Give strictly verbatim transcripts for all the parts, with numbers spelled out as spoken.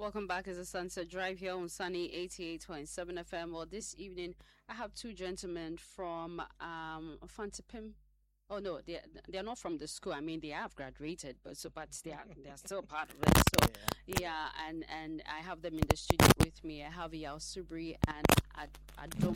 Welcome back. It's a Sunset Drive here on Sunny eighty-eight point seven F M. Well, this evening I have two gentlemen from um Fantipim. Oh no, they they are not from the school. I mean, they have graduated, but so but they are they are still part of it. So yeah, and and I have them in the studio with me. I have Yao Subri and Ad- Adom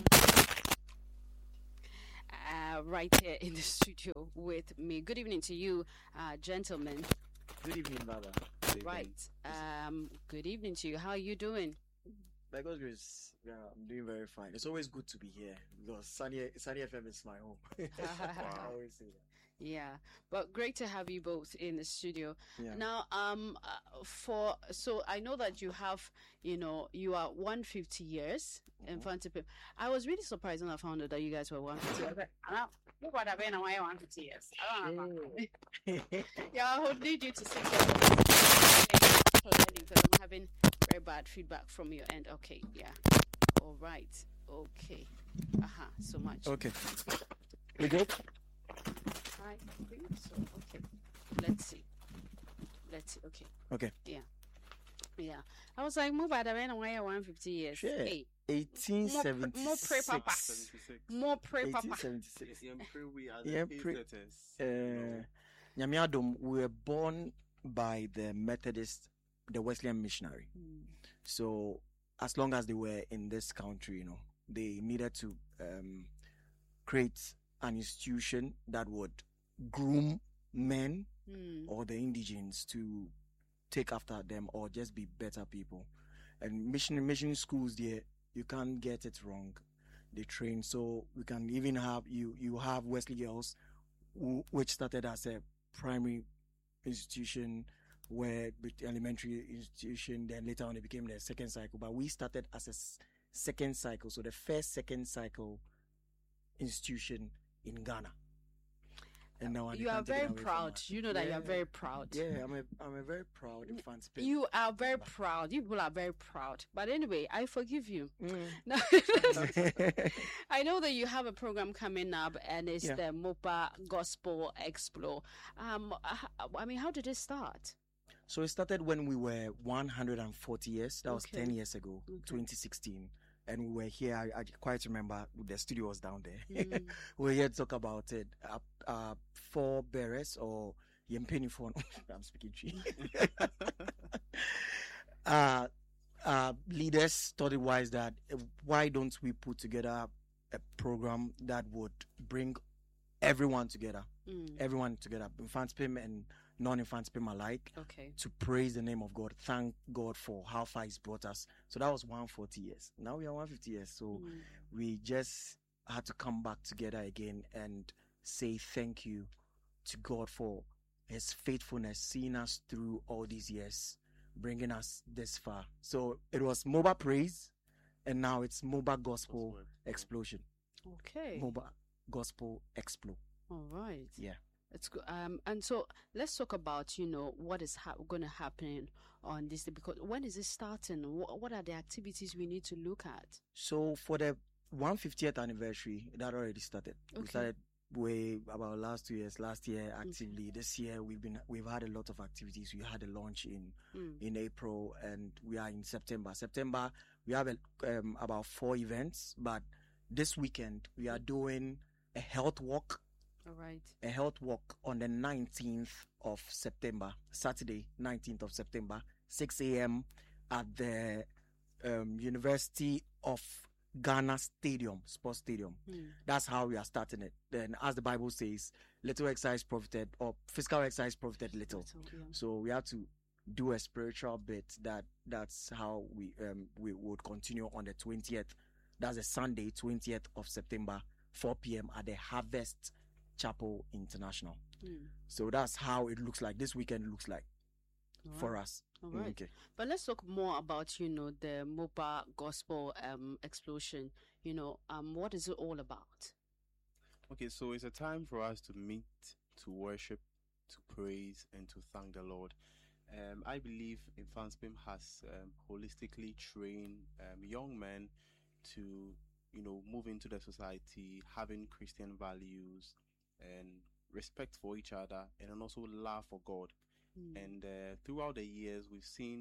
uh, right here in the studio with me. Good evening to you, uh, gentlemen. Good evening, Baba. Right. Um. Good evening to you. How are you doing? By God's grace, yeah, I'm doing very fine. It's always good to be here because Sunny, Sunny F M is my home. I always say that. Yeah, but great to have you both in the studio. Yeah. Now, um, uh, for so I know that you have, you know, you are one hundred fifty years in front of him. I was really surprised when I found out that you guys were one hundred fifty. I don't know what I've been away one hundred fifty years. I don't know. Yeah, I would need you to sit there because I'm having very bad feedback from your end. Okay, yeah. All right. Okay. Aha. Uh-huh. So much. Okay. We good? I think so. Okay. Let's see. Let's see. Okay. Okay. Yeah. Yeah. I was like, move out of anywhere one hundred fifty years. Sure. Hey. eighteen seventy-six. More pre papa. More pre papa. eighteen seventy-six. We are Yeah, the pre- pacesetters. Uh, Nyamiadom, we were born by the Methodist, the Wesleyan missionary. Mm. So as long as they were in this country, you know, they needed to um, create an institution that would groom men Mm. or the indigenes to take after them or just be better people. And mission mission schools there, you can't get it wrong. They train, so we can even have you you have Wesley Girls, who, which started as a primary institution, where with elementary institution, then later on it became the second cycle. But we started as a s- second cycle, so the first second cycle institution in Ghana. And now You are very proud. You know that you are very proud. Yeah, I'm a I'm a very proud fan. You are very proud. You people are very proud. But anyway, I forgive you. Mm. Now, I know that you have a program coming up, and it's Yeah. the Mopa Gospel Explore. Um, h- I mean, how did it start? So it started when we were one hundred forty years. That was Okay. ten years ago, Okay. twenty sixteen. And we were here. I, I quite remember the studio was down there. Mm. We were here to talk about it. Uh, uh, four bearers or Yempeni phone. I'm speaking tree. uh, uh, leaders thought it wise that uh, why don't we put together a program that would bring everyone together, Mm. everyone together, infant P I M and non-infant P I M alike, Okay. to praise the name of God, thank God for how far He's brought us. So that was one hundred forty years. Now we are one hundred fifty years. So Mm. we just had to come back together again and say thank you to God for His faithfulness, seeing us through all these years, bringing us this far. So it was mobile praise, and now it's mobile gospel Gospel explosion. Okay. Mobile gospel explo. All right. Yeah. It's good. Um, and so let's talk about, you know, what is ha- going to happen on this day, because when is it starting? What, what are the activities we need to look at? So for the one hundred fiftieth anniversary, that already started. We Okay. started way about last two years. Last year actively. This year we've been we've had a lot of activities. We had a launch in Mm. in April, and we are in September. September we have a, um, about four events, but this weekend we are doing a health walk. All right. A health walk on the nineteenth of September, Saturday, nineteenth of September, six a.m. at the um, University of Ghana Stadium, Sports Stadium. Mm. That's how we are starting it. Then, as the Bible says, little exercise profited, or physical exercise profited little. So, yeah. So we have to do a spiritual bit. That that's how we um we would continue on the twentieth. That's a Sunday, twentieth of September, four p.m. at the Harvest Chapel International. Mm. So that's how it looks like. This weekend looks like All for right. us. All right. Okay. But let's talk more about, you know, the Mopa Gospel um explosion. You know, um, what is it all about? Okay, so it's a time for us to meet, to worship, to praise, and to thank the Lord. Um, I believe Infants P I M has um, holistically trained um, young men to, you know, move into the society, having Christian values and respect for each other, and then also love for God. Mm. And uh, throughout the years, we've seen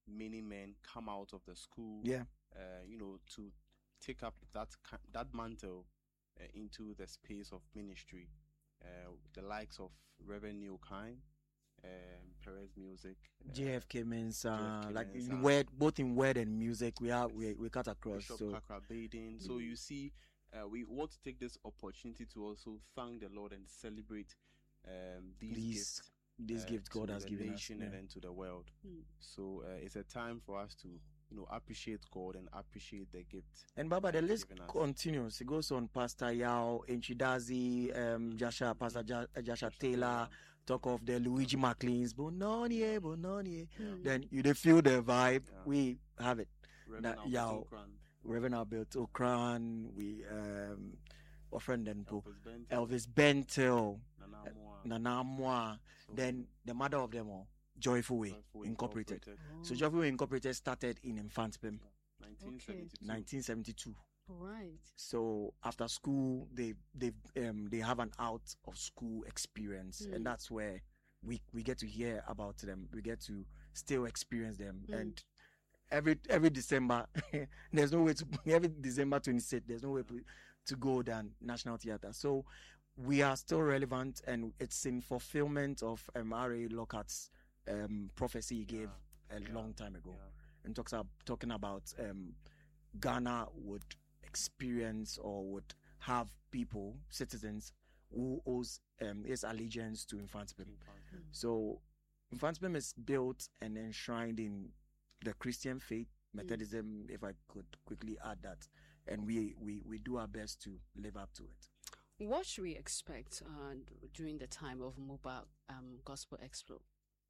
many men come out of the school, Yeah. uh, you know, to take up that ki- that mantle uh, into the space of ministry. Uh, the likes of Reverend Neil Kine, um, Perez Music, uh, J F K Mensa, J F K like Mensa. in word, both in word and music, we have we we cut across. Bishop So Kakra Baden. So you see, uh, we want to take this opportunity to also thank the Lord and celebrate um, these These- gifts. this uh, gift to God has the given us. nation Yeah. and then to the world. Mm. So uh, it's a time for us to, you know, appreciate God and appreciate the gift. And Baba, the He's list given us. continues. It goes on. Pastor Yao, Enchidazi, um, Jasha, Pastor ja- Jasha Taylor. Talk of the Luigi McLean's Bononie, Bononie. Mm. Then you they feel the vibe. Yeah. We have it. Reverend That- Albert Yao. Okran, Reverend Albert Okran, we um, our friend then po Elvis Benton, Elvis Bentel, Nana Moa. Nana Moa. So, Then the mother of them all, Joyful Way Joyful Incorporated. So Oh, Joyful Way Incorporated started in Infantsbim, nineteen seventy-two. nineteen seventy-two. right. So after school, they they um they have an out of school experience, Mm. and that's where we we get to hear about them. We get to still experience them, Mm. and every every December, there's no way to every December twenty-sixth, there's no way to, to go than National Theatre. So we are still relevant, and it's in fulfillment of um, R A Lockhart's um prophecy he gave a yeah, long time ago, yeah. and talks about talking about um Ghana would experience or would have people, citizens, who owes um, his allegiance to Infantsbim. Infant. So Infantsbim is built and enshrined in the Christian faith, Methodism, if I could quickly add that. And we, we, we do our best to live up to it. What should we expect uh, during the time of Mobile um, Gospel Expo?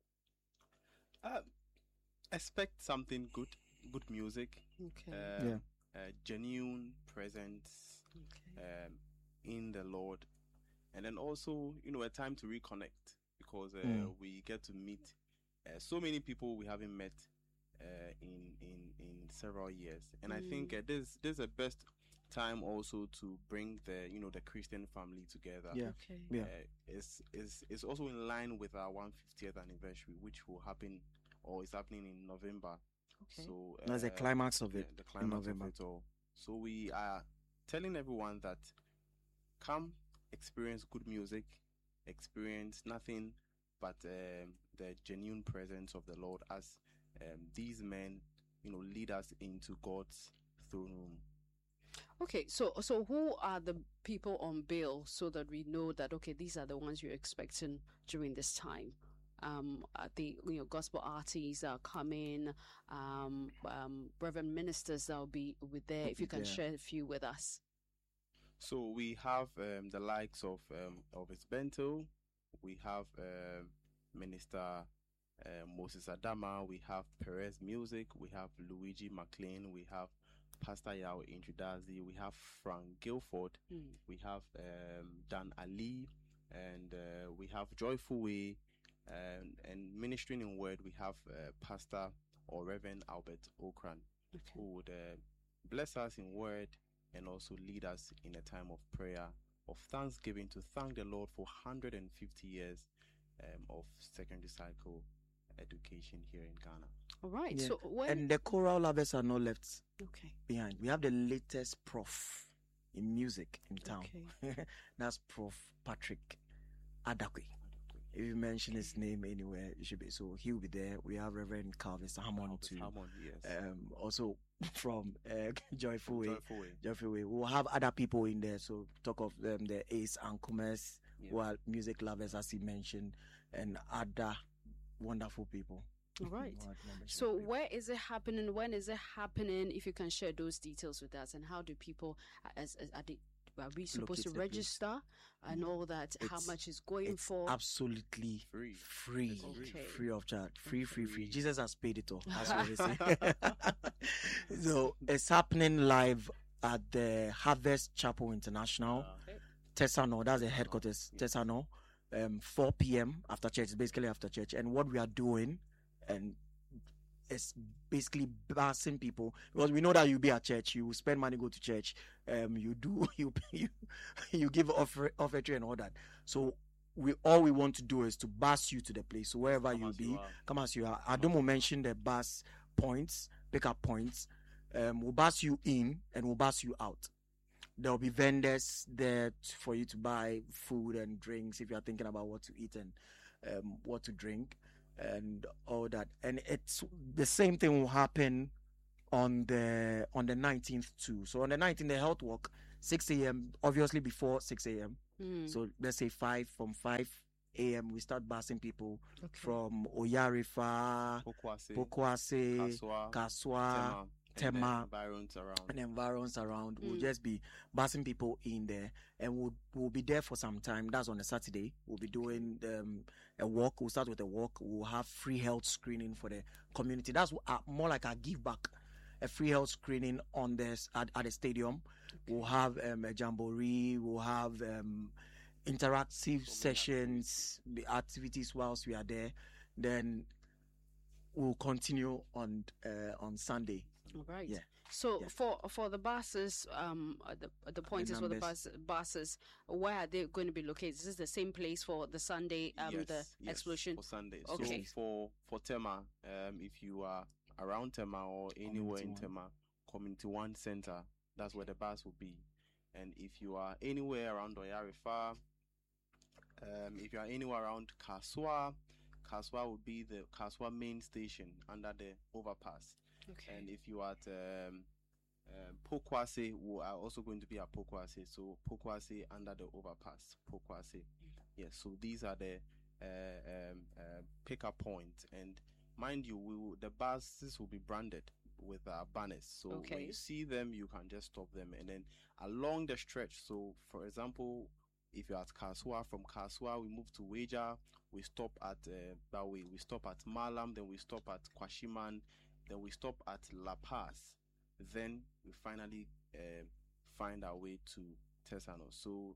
Uh, expect something good, good music, Okay. uh, Yeah. uh, genuine presence okay. um, in the Lord, and then also, you know, a time to reconnect because uh, Mm. we get to meet uh, so many people we haven't met uh, in in in several years, and I think uh, this this is the best time also to bring the you know the Christian family together. Yeah. Okay. Yeah. Uh, it's, it's, it's also in line with our one hundred fiftieth anniversary, which will happen or is happening in November. Okay. So That's the uh, climax of yeah, it. the climax November. of it all. So we are telling everyone that come experience good music, experience nothing but um, the genuine presence of the Lord as um, these men, you know, lead us into God's throne room. Okay, so so who are the people on bill so that we know that okay, these are the ones you're expecting during this time? Um, are the you know gospel artists are coming, um, um, reverend ministers that will be with there. If you can Yeah. share a few with us. So we have um, the likes of um, Elvis Bento, we have um, Minister uh, Moses Adama, we have Perez Music, we have Luigi McLean, we have Pastor Yao Intridazi, we have Frank Guilford, Mm. we have um, Dan Ali, and uh, we have Joyful Way, and, and ministering in word, we have uh, Pastor or Reverend Albert Okran, Okay. who would uh, bless us in word and also lead us in a time of prayer, of thanksgiving, to thank the Lord for one hundred fifty years um, of secondary cycle education here in Ghana. All right. Yeah. So when And the choral lovers are not left okay. behind. We have the latest prof in music in town. Okay. That's Prof Patrick Adakwe. If you mention his name anywhere, you should be. So he'll be there. We have Reverend Calvis Hammond Albert too. Hammond, yes. Um, also from uh, Joyful Way. Joyful Way. Joyful Way. We'll have other people in there. So talk of them, the Ace and Commerce, Yeah. who are music lovers, as he mentioned, and other wonderful people. All right. Who are mentioned So people. where is it happening? When is it happening? If you can share those details with us, and how do people as, as are, they, are we supposed Locate to the place. register and all that? How It's- much is going it's for? absolutely Free. free, It's free. Okay. free of charge, free, free, free. Free. Jesus has paid it all. That's what they say. So it's happening live at the Harvest Chapel International, Uh, Tessano. That's the headquarters, Yeah. Tessano. Um, four p.m. after church. It's basically after church, and what we are doing, and it's basically busing people, because we know that you be at church, you spend money, go to church, um, you do you you, you give offer offertory and all that. So we all we want to do is to bus you to the place. So wherever come you as be, you are. come as you are. Adomo mentioned the bus points, pick up points. Um, we'll bus you in and we'll bus you out. There'll be vendors there t- for you to buy food and drinks if you're thinking about what to eat and um, what to drink and all that. And it's the same thing will happen on the on the nineteenth too. So on the nineteenth, the health walk, six a.m. obviously before six a.m. Mm. So let's say five from five a.m. we start busing people Okay. from Oyarifa, Pokwase, Pokwase, Kaswa, Kaswa, Tema, Tema, and the environs around. and environs around. We'll Mm. just be busing people in there, and we'll we'll be there for some time. That's on a Saturday. We'll be doing um, a walk. We'll start with a walk. We'll have free health screening for the community. That's uh, more like a give back, a free health screening on this at, at the stadium. We'll have um, a jamboree. We'll have um, interactive sessions, the activities whilst we are there. Then we'll continue on uh, on Sunday. All right. Yeah. So Yeah. for for the buses, um, uh, the uh, the point is for the bus numbers. buses, where are they going to be located? Is this the same place for the Sunday, um, yes, the yes, explosion? for Sunday. Okay. So for for Tema, um, if you are around Tema or anywhere in Community One. Tema, Community One Center, that's where the bus will be. And if you are anywhere around Oyarifa, um, if you are anywhere around Kaswa, Kaswa will be the Kaswa main station under the overpass. Okay. And if you are at um, um, Pokwase, we are also going to be at Pokwase. So Pokwase under the overpass, Pokwase. Yes. So these are the uh, um, uh, pickup points, and mind you, we will, the buses will be branded with uh, banners. So Okay. when you see them, you can just stop them, and then along the stretch. So for example, if you're at Kaswa, from Kaswa we move to Weja, we stop at uh, Bawe, we stop at Malam, then we stop at Kwashiman, then we stop at La Paz, then we finally uh, find our way to Tesano. So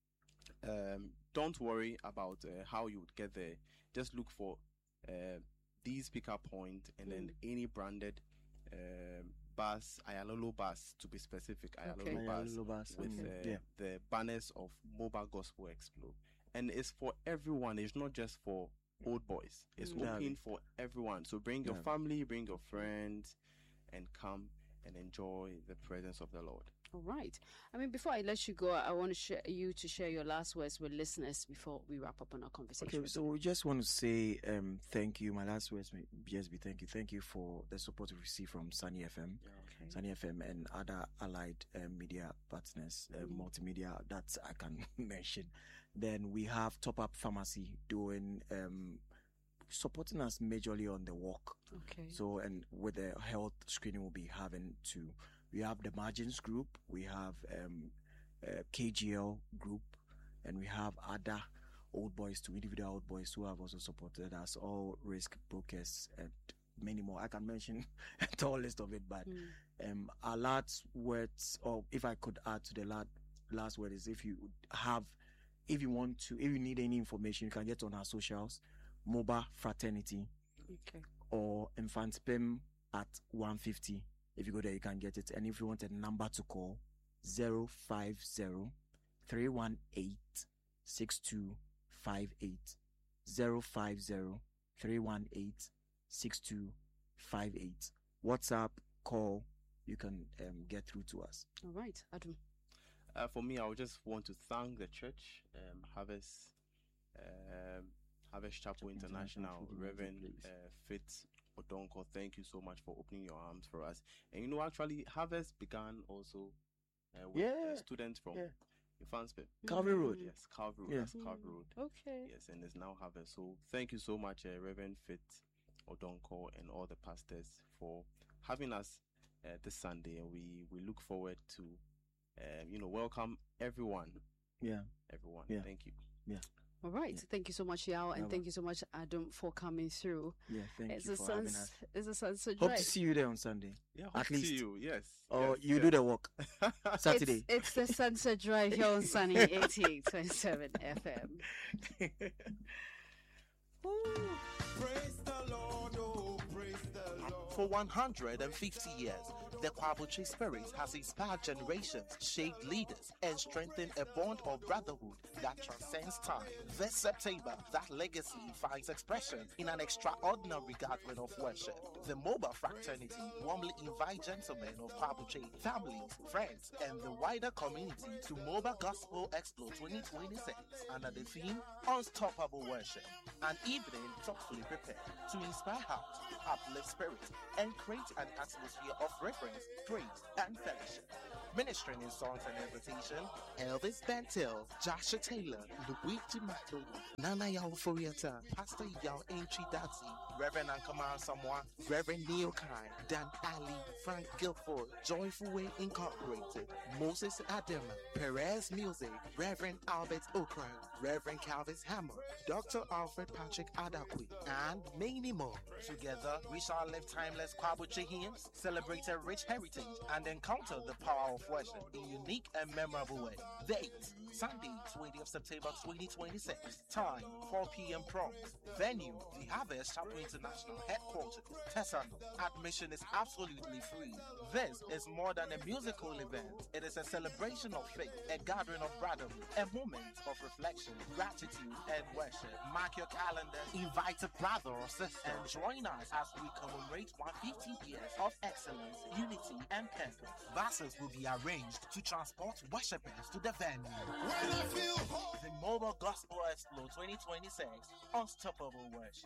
um, don't worry about uh, how you would get there. Just look for uh, these pickup points, and then any branded um, bus, Ayalolo bus to be specific, Okay. Ayalolo bus Ayalolo bus, with okay. uh, Yeah. the banners of Mobile Gospel Explode. And it's for everyone. It's not just for old boys. It's Mm. open for everyone. So bring your Yeah. family, bring your friends, and come and enjoy the presence of the Lord. All right. I mean, before I let you go, I want to share you to share your last words with listeners before we wrap up on our conversation. Okay, so we just want to say um, thank you. My last words may just be thank you. Thank you for the support we receive from Sunny F M, Okay. Sunny F M, and other allied um, media partners, uh, Mm. multimedia that I can mention. Then we have Top Up Pharmacy doing um, supporting us majorly on the walk. Okay. So, and with the health screening, we'll be having to. We have the Margins Group, we have um, uh, K G L Group, and we have other old boys to individual old boys who have also supported us, all risk brokers and many more. I can mention a tall list of it, but Mm. um, our last words, or if I could add to the last, last word, is if you have, if you want to, if you need any information, you can get on our socials, Mobile Fraternity Okay. or Infant Pim at one fifty. If you go there, you can get it. And if you want a number to call, zero five zero, three one eight, six two five eight. zero five zero, three one eight, six two five eight. WhatsApp, call, you can um, get through to us. All right, Adam. Uh, for me, I would just want to thank the church, um, Harvest, um, Harvest Chapel Chapel International, International, Reverend please. uh, Fitz Odonko. Thank you so much for opening your arms for us. And you know, actually, Harvest began also uh, with Yeah, uh, students from yeah. Infantspe. Calvary Road. Mm. Yes, Calvary Road. Yeah. That's Calvary Road. Okay. Yes, and it's now Harvest. So thank you so much, uh, Reverend Fitz Odonko, and all the pastors for having us uh, this Sunday. And we we look forward to, um, you know, welcome everyone. Yeah. Everyone. Yeah. Thank you. All right. Yeah. Thank you so much, Yao, and Bye-bye. thank you so much, Adam, for coming through. Yeah, thank it's you a for having sun's, us. it's a sunset Hope drive. to see you there on Sunday. Yeah, At hope to least. see you. Yes. Or yes, you yes. do the work. Saturday. It's, it's the Sunset Drive here on Sunny eighty-eight point seven F M. Praise the Lord, oh, praise the Lord. For one hundred fifty years, the Kwabuchi Spirit has inspired generations, shaped leaders, and strengthened a bond of brotherhood that transcends time. This September, that legacy finds expression in an extraordinary gathering of worship. The Moba Fraternity warmly invite gentlemen of Kwabuche, families, friends, and the wider community to Moba Gospel Expo twenty twenty-six under the theme Unstoppable Worship. An evening thoughtfully prepared to inspire heart, uplift spirit, and create an atmosphere of reverence, praise, and fellowship. Ministering in songs and invitation, Elvis Bentil, Joshua Taylor, Luigi Mato, Nana Yao Furiata, Pastor Yao Entry Dati, Reverend Ankamara Samoa, Reverend Neil Kai, Dan Ali, Frank Guilford, Joyful Way Incorporated, Moses Adema, Perez Music, Reverend Albert Okran, Reverend Calvis Hammer, Doctor Alfred Patrick Adakwi, and many more. Together, we shall live timeless Kwabuche hymns, celebrate a rich heritage, and encounter the power of worship in unique and memorable way. Date, Sunday, twentieth September twenty twenty-six. Time, four p.m. prompt. Venue, The Harvest Chapel International Headquarters, Tesano. Admission is absolutely free. This is more than a musical event. It is a celebration of faith, a gathering of brotherhood, a moment of reflection, gratitude, and worship. Mark your calendar, invite a brother or sister, and join us as we commemorate one hundred fifty years of excellence, unity, and purpose. Buses will be arranged to transport worshippers to the venue. When I feel hope. The Mobile Gospel Expo twenty twenty-six, Unstoppable Worship.